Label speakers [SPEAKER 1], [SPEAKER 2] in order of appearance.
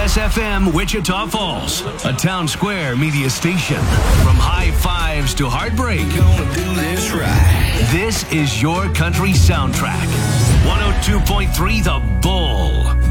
[SPEAKER 1] KSFM Wichita Falls, a Town Square media station. From high fives to heartbreak,
[SPEAKER 2] Gonna do this right.
[SPEAKER 1] this is your country soundtrack. 102.3 The Bull.